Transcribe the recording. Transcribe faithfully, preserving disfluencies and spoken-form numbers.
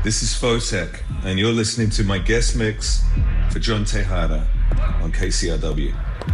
This is Fotek, and you're listening to my guest mix for John Tejada on K C R W.